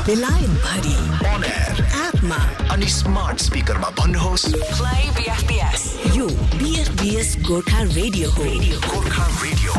बेलायत भरि on air एपमा अनि स्मार्ट स्पिकरमा भन्नुहोस् प्ले बीएफबीएस यो बीएफबीएस गोर्खा रेडियो हो गोर्खा रेडियो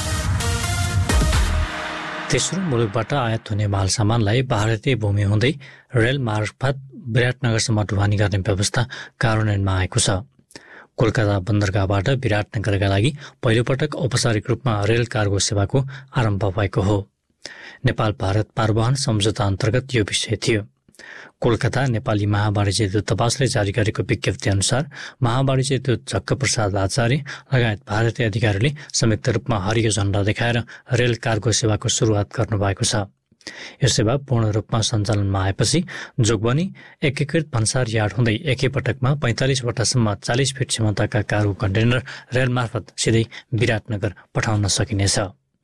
तेस्रो मुलुकबाट आयात हुने माल सामानलाई भारतीय भूमि हुँदै रेल मार्फत विराटनगरसम्म ढुवानी गर्ने व्यवस्था कार्यान्वयनमा आएको छ। कोलकाता बन्दरगाहबाट विराटनगरका लागि पहिलोपटक औपचारिक रूपमा रेल कार्गो सेवाको आरम्भ भएको हो। नेपाल भारत परिवहन सम्झौता अन्तर्गत यो विषय थियो। कोलकाता नेपाली महावाणिज्य दूतावासले जारी गरेको विज्ञप्ति अनुसार महावाणिज्य दूत झक्क प्रसाद आचार्य लगायत भारतीय अधिकारीले संयुक्त रूपमा हरियो झण्डा देखाएर रेल कार्गो सेवाको सुरुवात गर्नुभएको छ। यो सेवा पूर्ण रूपमा सञ्चालनमा आएपछि जोगबनी एकीकृत भन्सार यार्ड हुँदै एकैपटकमा 45 वटासम्म 40 फिट क्षमताका कार्गो कन्टेनर रेल मार्फत सिधै विराटनगर पठाउन सकिनेछ।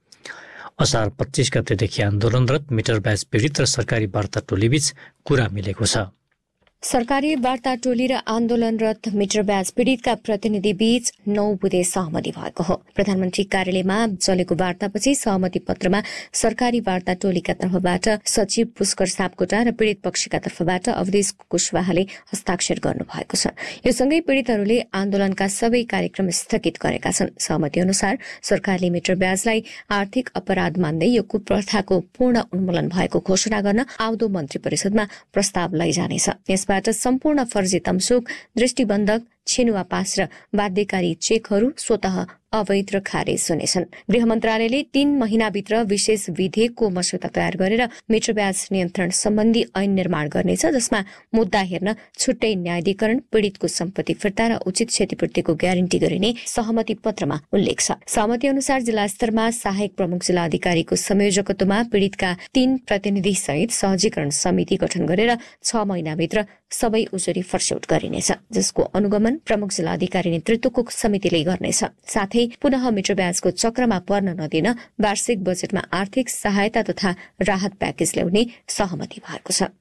असार 25 गतेदेखि आन्दोलनरत मिटर ब्याज पीडित र सरकारी वार्ता टोलीबीच कुरा मिलेको छ। सरकारी वार्ता टोली र आन्दोलनरत मिटर ब्याज पीडितका प्रतिनिधि बीच 9 बुँदे सहमति भएको हो। प्रधानमन्त्री कार्यालयमा चलेको वार्तापछि सहमति पत्रमा सरकारी वार्ता टोलीका तर्फबाट सचिव पुष्कर सापकोटा र पीडित पक्षका तर्फबाट अवधेश कुशवाहाले हस्ताक्षर गर्नुभएको छ। यो सँगै पीडितहरूले आन्दोलनका सबै कार्यक्रम स्थगित गरेका छन्। सहमति अनुसार सरकारले मिटर ब्याजलाई आर्थिक अपराध मान्दै यो कुप्रथाको पूर्ण उन्मूलन भएको घोषणा गर्न आउँदो मन्त्री परिषदमा प्रस्ताव लैजानेछ। यसबाट सम्पूर्ण फर्जी तमसुक, दृष्टिबन्धक, छेनुवा पास र बाध्यकारी चेकहरू स्वतः अवैध र खारेज हुनेछन्। गृह मन्त्रालयले 3 महिनाभित्र विशेष विधेयकको मस्यौदा तयार गरेर मिटर ब्याज नियन्त्रण सम्बन्धी ऐन निर्माण गर्नेछ, जसमा मुद्दा हेर्न छुट्टै न्यायाधिकरण, पीडितको सम्पत्ति फिर्ता र उचित क्षतिपूर्तिको ग्यारेन्टी गरिने सहमति पत्रमा उल्लेख छ। सहमति अनुसार जिल्ला स्तरमा सहायक प्रमुख जिल्ला अधिकारीको संयोजकत्वमा पीडितका 3 प्रतिनिधि सहित सहजीकरण समिति गठन गरेर 6 महिनाभित्र सबै उजुरी फर्स्याउट गरिनेछ, जसको अनुगमन प्रमुख जिल्ला अधिकारी नेतृत्वको समितिले गर्नेछ। साथै पुनः मिटर ब्याजको चक्रमा पर्न नदिन वार्षिक बजेटमा आर्थिक सहायता तथा राहत प्याकेज ल्याउने सहमति भएको छ।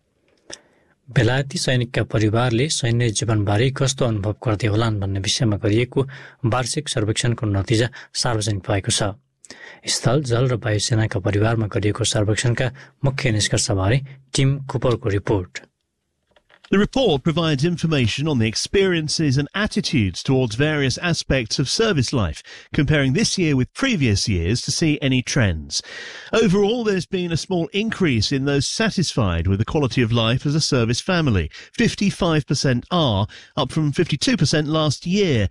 बेलायती सैनिकका परिवारले सैन्य जीवनबारे कस्तो अनुभव गर्दै होलान् भन्ने विषयमा गरिएको वार्षिक सर्वेक्षणको नतिजा सार्वजनिक भएको छ। स्थल, जल र वायुसेनाका परिवारमा गरिएको सर्वेक्षणका मुख्य निष्कर्षबारे team कुपरको report. The report provides information on the experiences and attitudes towards various aspects of service life, comparing this year with previous years to see any trends. Overall, there's been a small increase in those satisfied with the quality of life as a service family. 55% are, up from 52% last year.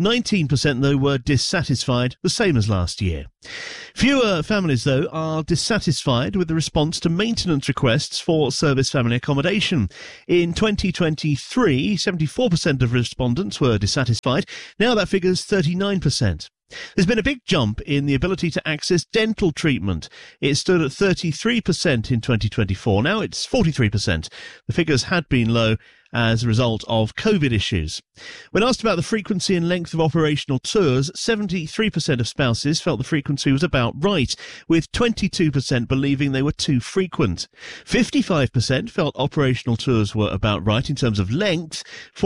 19% though were dissatisfied, the same as last year. Fewer families though are dissatisfied with the response to maintenance requests for service family accommodation. In 2023, 74% of respondents were dissatisfied. Now that figure's 39%. There's been a big jump in the ability to access dental treatment. It stood at 33% in 2024. Now it's 43%. The figures had been low as a result of COVID issues. When asked about the frequency and length of operational tours, 73% of spouses felt the frequency was about right, with 22% believing they were too frequent. 55% felt operational tours were about right in terms of length.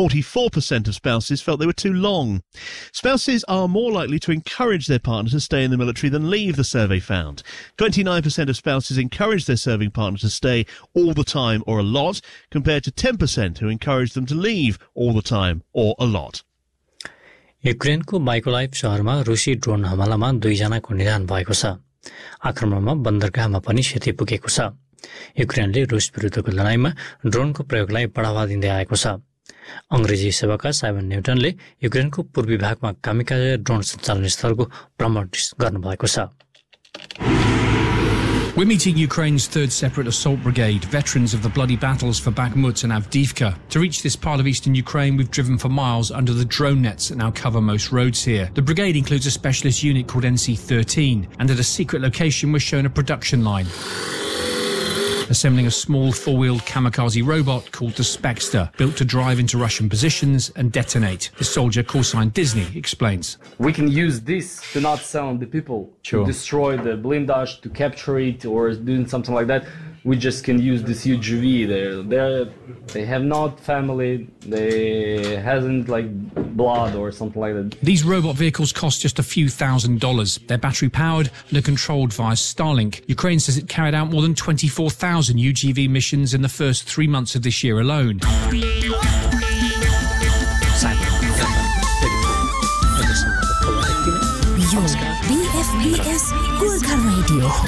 44% of spouses felt they were too long. Spouses are more likely to encourage their partner to stay in the military than leave, the survey found. 29% of spouses encourage their serving partner to stay all the time or a lot, compared to 10% who encourage them to leave all the time or a lot. युक्रेनको माइकोलाइभ शहरमा रुसी drone हमलामा 2 जनाको निधन भएको छ। आक्रमणमा बन्दरगाहमा पनि क्षति पुगेको छ। युक्रेनले रुस विरुद्धको लडाईँमा ड्रोनको प्रयोगलाई बढावा दिँदै आएको छ। अंग्रेजी सेवाका साइमन न्यूटनले युक्रेनको पूर्वी भागमा कामिकाजे ड्रोन सञ्चालन स्थलको भ्रमण गर्नुभएको छ। We're meeting Ukraine's 3rd Separate Assault Brigade, veterans of the bloody battles for Bakhmut and Avdiivka. To reach this part of eastern Ukraine, we've driven for miles under the drone nets that now cover most roads here. The brigade includes a specialist unit called NC-13, and at a secret location we're shown a production line, assembling a small 4-wheeled kamikaze robot called the Spexter, built to drive into Russian positions and detonate. The soldier, callsign Disney, explains. We can use this to not sound the people, to destroy the blindage, to capture it, or doing something like that. we just can use this UGV. They have not family, they hasn't like blood or something like that. These robot vehicles cost just a few $1,000s. They're battery powered and are controlled via Starlink. Ukraine says it carried out more than 24,000 UGV missions in the first 3 months of this year alone. Yo BFBS Gorkha Radio